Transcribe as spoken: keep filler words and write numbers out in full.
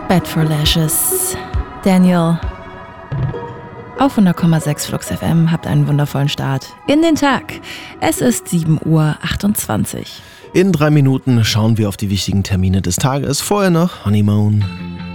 Bad for Lashes. Daniel. Auf hundert Komma sechs Flux F M, habt einen wundervollen Start in den Tag. Es ist sieben Uhr achtundzwanzig. In drei Minuten schauen wir auf die wichtigen Termine des Tages. Vorher noch Honeymoon.